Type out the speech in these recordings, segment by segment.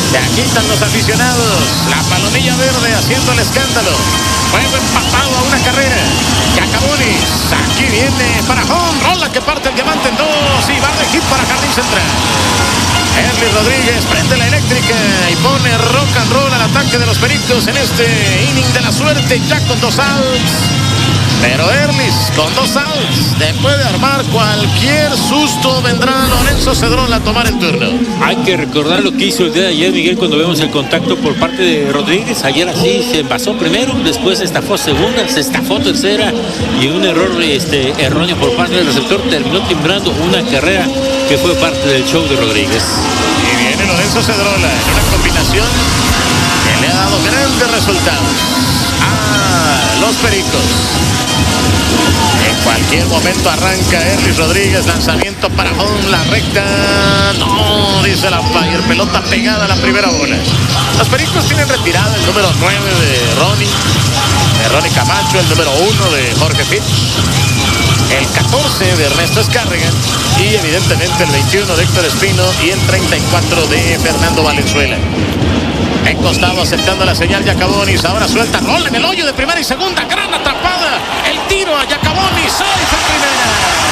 Se agitan los aficionados. La palomilla verde haciendo el escándalo. Juego empatado a una carrera. Giacomonis. Aquí viene para home. Rola que parte el diamante en dos. Y va de hit para jardín central. Erly Rodríguez prende la eléctrica y pone rock and roll al ataque de los Pericos en este inning de la suerte, ya con 2 outs. Pero Erly con 2 outs te puede armar cualquier susto. Vendrá Lorenzo Cedrón a tomar el turno. Hay que recordar lo que hizo el día de ayer, Miguel, cuando vemos el contacto por parte de Rodríguez. Ayer así se envasó primero, después estafó segunda, se estafó tercera y un error erróneo por parte del receptor terminó timbrando una carrera que fue parte del show de Rodríguez. Y viene Lorenzo Cedrola en una combinación que le ha dado grandes resultados a los Pericos. En cualquier momento arranca Erly Rodríguez, lanzamiento para home, la recta. No, dice la umpire, pelota pegada a la primera bola. Los Pericos tienen retirada el número 9 de Ronnie Camacho, el número 1 de Jorge Fitch, el 14 de Ernesto Escárrega y evidentemente el 21 de Héctor Espino y el 34 de Fernando Valenzuela. Encostado aceptando la señal Giacomonis, ahora suelta, rola en el hoyo de primera y segunda, gran atrapada, el tiro a Giacomonis, safe en primera.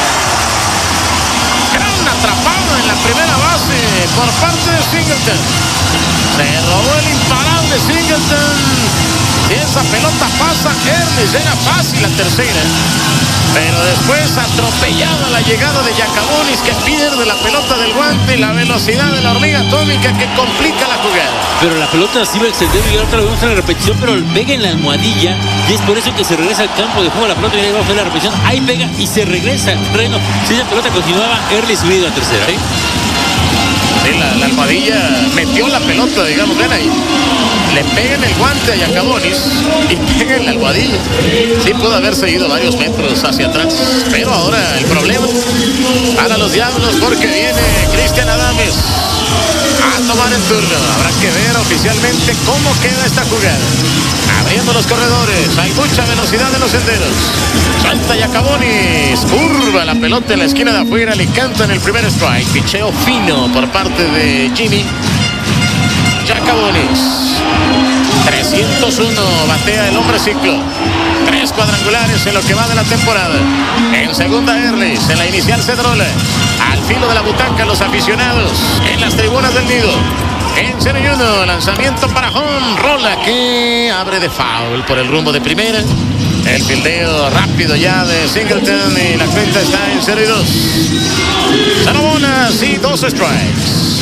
Gran atrapada en la primera base por parte de Singleton. Se robó el imparable Singleton. Si esa pelota pasa, Erly llega fácil a tercera. Pero después atropellada la llegada de Giacomonis, que pierde la pelota del guante y la velocidad de la hormiga atómica que complica la jugada. Pero la pelota sí va a extender y ahorita lo vemos en la repetición, pero pega en la almohadilla y es por eso que se regresa al campo de juego. La pelota viene a la repetición, ahí pega y se regresa al terreno. Si esa pelota continuaba, Erly subido a tercera. ¿Sí? Sí, la almohadilla metió la pelota, digamos, ven ahí. Le pega en el guante a Giacomonis y pega en la almohadilla. Sí pudo haberse ido varios metros hacia atrás, pero ahora el problema para los Diablos, porque viene Cristian Adames a tomar el turno. Habrá que ver oficialmente cómo queda esta jugada. Abriendo los corredores, hay mucha velocidad en los senderos. Salta Giacomonis, curva la pelota en la esquina de afuera, le canta en el primer strike. Picheo fino por parte de Jimmy Giacomonis. 301 batea el hombre ciclo. 3 cuadrangulares en lo que va de la temporada. En segunda Erly, en la inicial Cedrola. Al filo de la butaca los aficionados en las tribunas del nido. En 0-1, lanzamiento para home, rola que abre de foul por el rumbo de primera. El fildeo rápido ya de Singleton y la cuenta está en 0-2. 0 bolas y 2 strikes.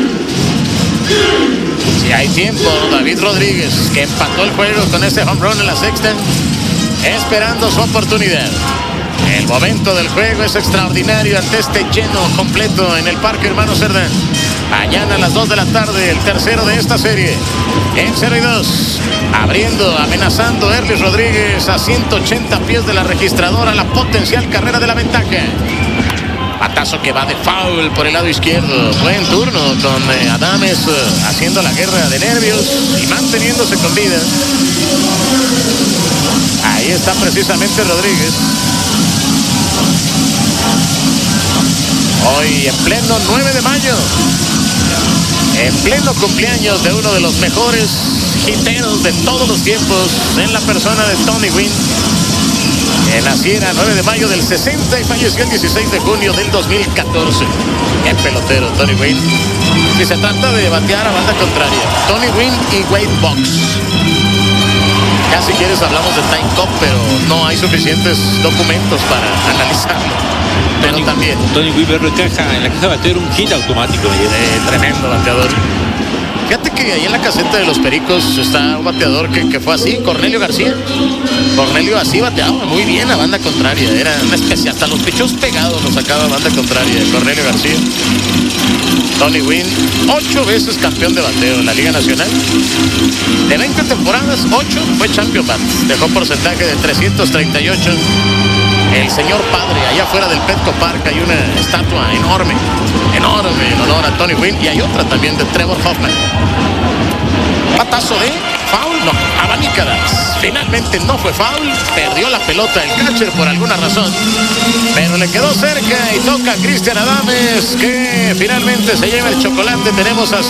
Si hay tiempo, David Rodríguez, que empató el juego con ese home run en la sexta, esperando su oportunidad. El momento del juego es extraordinario ante este lleno completo en el Parque Hermano Cerdán. Mañana a las 2 de la tarde, el tercero de esta serie. En 0-2, abriendo, amenazando Erly Rodríguez a 180 pies de la registradora, la potencial carrera de la ventaja. Patazo que va de foul por el lado izquierdo. Buen turno con Adames haciendo la guerra de nervios y manteniéndose con vida. Ahí está precisamente Rodríguez. Hoy en pleno 9 de mayo. En pleno cumpleaños de uno de los mejores hiteros de todos los tiempos, en la persona de Tony Gwynn, que naciera 9 de mayo del 60 y falleció el 16 de junio del 2014. Qué pelotero, Tony Gwynn. Si se trata de batear a banda contraria, Tony Gwynn y Wade Box. Ya si quieres hablamos de Time Cop, pero no hay suficientes documentos para analizarlo. Pero también Tony Gwynn en la caja de batear un hit automático. Tremendo bateador. Fíjate que ahí en la caseta de los Pericos está un bateador que fue así, Cornelio García. Cornelio así bateaba muy bien a banda contraria. Era una especie, hasta los pichos pegados los sacaba a banda contraria, Cornelio García. Tony Gwynn, 8 veces campeón de bateo en la Liga Nacional. De 20 temporadas, 8 fue champion bat. Dejó porcentaje de 338. El señor padre, allá afuera del Petco Park hay una estatua enorme en honor a Tony Gwynn, y hay otra también de Trevor Hoffman. Patazo de foul, no, abanicadas. Finalmente no fue foul, perdió la pelota el catcher por alguna razón, pero le quedó cerca y toca a Cristian Adames, que finalmente se lleva el chocolate. Tenemos a